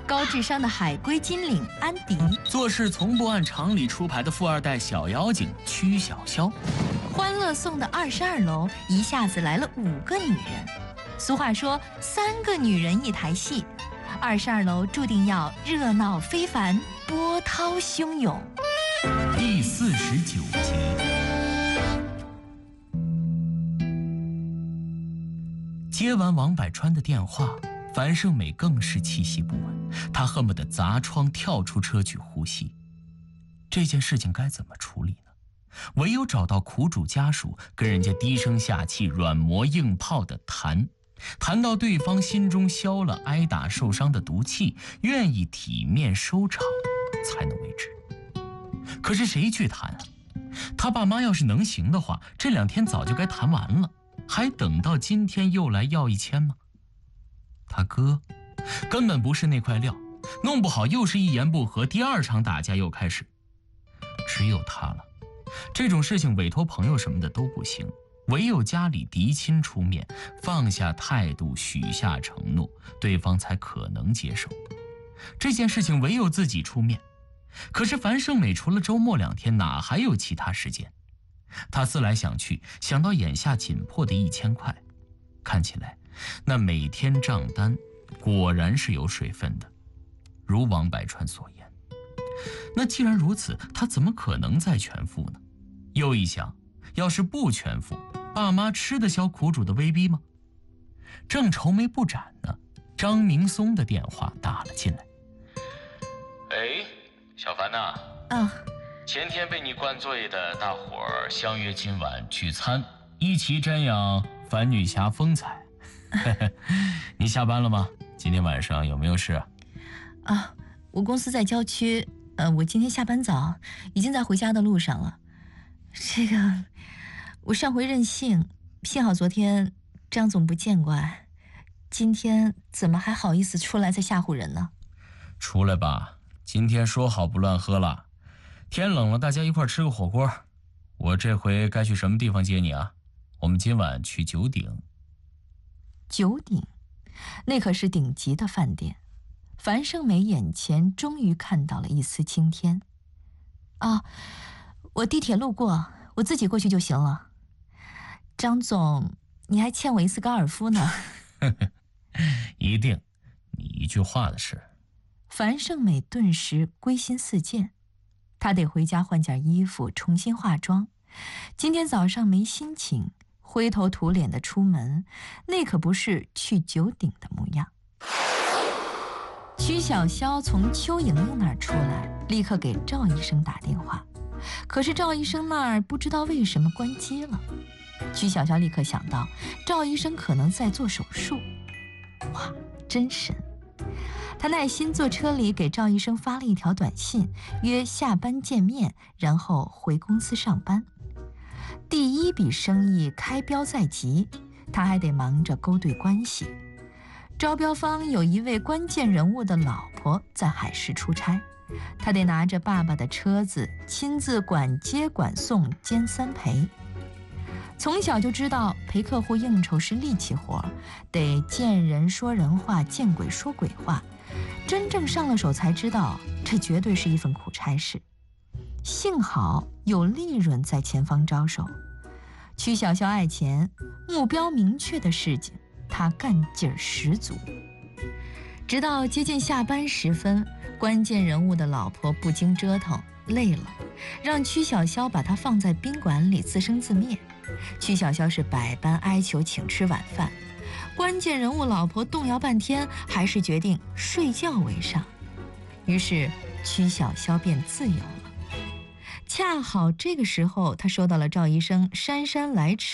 高智商的海归金领安迪， 做事从不按常理出牌的富二代小妖精曲筱绡。 欢乐颂的22楼一下子来了5个女人。俗话说3个女人一台戏，22楼注定要热闹非凡，波涛汹涌。 第49集。接完王百川的电话，樊胜美更是气息不稳，她恨不得砸窗跳出车去呼吸。这件事情该怎么处理呢？唯有找到苦主家属，跟人家低声下气、软磨硬泡的谈到对方心中消了挨打受伤的毒气，愿意体面收场，才能为止。可是谁去谈啊？他爸妈要是能行的话，这2天早就该谈完了，还等到今天又来要1000吗？他哥根本不是那块料，弄不好又是一言不合，第2场打架又开始。只有他了，这种事情委托朋友什么的都不行，唯有家里嫡亲出面，放下态度，许下承诺，对方才可能接受。这件事情唯有自己出面。可是樊胜美除了周末2天，哪还有其他时间？她思来想去，想到眼下紧迫的1000块，看起来那每天账单果然是有水分的，如王百川所言。那既然如此，他怎么可能再全付呢？又一想，要是不全付，爸妈吃得消苦主的威逼吗？正愁眉不展呢，张明松的电话打了进来。哎，小樊呐，前天被你灌醉的大伙儿相约今晚聚餐，一起瞻仰樊女侠风采。你下班了吗？今天晚上有没有事啊？ 我公司在郊区，我今天下班早，已经在回家的路上了。我上回任性，幸好昨天张总不见怪，今天怎么还好意思出来再吓唬人呢？ 出来吧，今天说好不乱喝了，天冷了大家一块吃个火锅。我这回该去什么地方接你啊？我们今晚去九鼎。 九鼎，那可是顶级的饭店。樊胜美眼前终于看到了一丝青天。我地铁路过，我自己过去就行了。张总，你还欠我一次高尔夫呢。 一定，你一句话的事。 樊胜美顿时归心似箭，她得回家换件衣服，重新化妆。今天早上没心情，灰头土脸的出门，那可不是去九鼎的模样。曲筱绡从邱莹莹那儿出来，立刻给赵医生打电话，可是赵医生那儿不知道为什么关机了。曲筱绡立刻想到赵医生可能在做手术，哇，真神！他耐心坐车里给赵医生发了一条短信，约下班见面，然后回公司上班。第1笔生意开标在即，他还得忙着勾兑关系。招标方有一位关键人物的老婆在海市出差，他得拿着爸爸的车子亲自管接管送兼3陪。从小就知道陪客户应酬是力气活，得见人说人话，见鬼说鬼话。真正上了手才知道，这绝对是一份苦差事。幸好有利润在前方招手。曲筱绡爱钱，目标明确的事情他干劲儿十足。直到接近下班时分，关键人物的老婆不经折腾累了，让曲筱绡把他放在宾馆里自生自灭。曲筱绡是百般哀求请吃晚饭，关键人物老婆动摇半天，还是决定睡觉为上。于是曲筱绡便自由了。恰好这个时候，他收到了赵医生姗姗来迟